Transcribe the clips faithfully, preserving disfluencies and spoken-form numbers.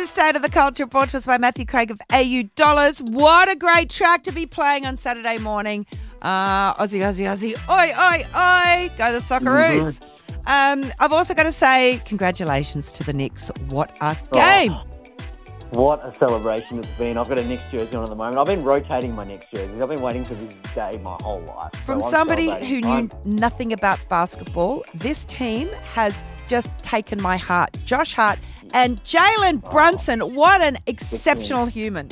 is State of the Culture, brought to us by Matthew Craig of A U Dollars. What a great track to be playing on Saturday morning. Uh, Aussie, Aussie, Aussie, oi, oi, oi, go the Socceroos. Mm-hmm. Um, I've also got to say congratulations to the Knicks. What a game. Oh, what a celebration it's been. I've got a Knicks jersey on at the moment. I've been rotating my Knicks jerseys. I've been waiting for this day my whole life. From so somebody who knew I'm... nothing about basketball, this team has just taken my heart. Josh Hart and Jalen Brunson. Oh, what an exceptional human.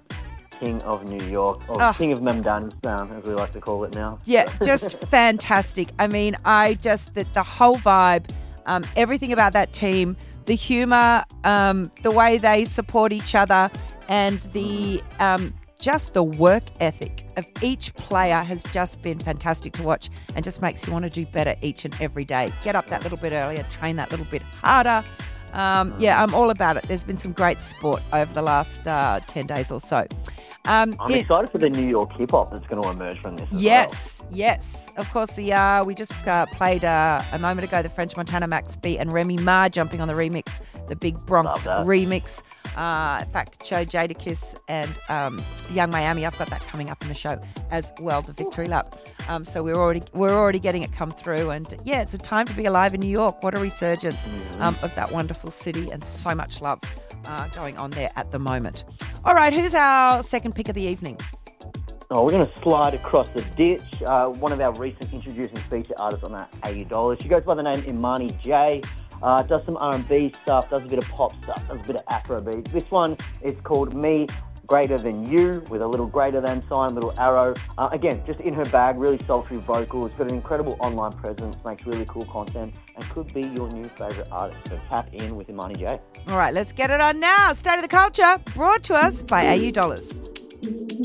King of New York, or oh. King of Memdanistan, as we like to call it now. Yeah, just fantastic. I mean, I just, the, the whole vibe, um, everything about that team, the humour, um, the way they support each other, and the um, just the work ethic of each player has just been fantastic to watch, and just makes you want to do better each and every day. Get up that little bit earlier, train that little bit harder. Um, yeah, I'm all about it. There's been some great sport over the last uh, ten days or so. Um, I'm it, excited for the New York hip-hop that's going to emerge from this as Yes, well. yes. Of course, the uh, we just uh, played uh, a moment ago the French Montana Max B and Remy Ma jumping on the remix, the Big Bronx remix. Uh, in fact, show Jadakiss and um, Young Miami. I've got that coming up in the show as well, the Victory Lap. Um, so we're already we're already getting it come through, and yeah, it's a time to be alive in New York. What a resurgence mm-hmm. um, of that wonderful city, and so much love uh, going on there at the moment. All right, who's our second pick of the evening? Oh, we're going to slide across the ditch. Uh, one of our recent introducing feature artists on that A U Dollars. She goes by the name Imani J. Uh, does some R and B stuff, does a bit of pop stuff, does a bit of Afrobeat. This one is called Me Greater Than You, with a little greater than sign, a little arrow. Uh, again, just in her bag, really sultry vocals, got an incredible online presence, makes really cool content, and could be your new favourite artist. So tap in with Imani J. All right, let's get it on now. State of the Culture, brought to us by A U Dollars.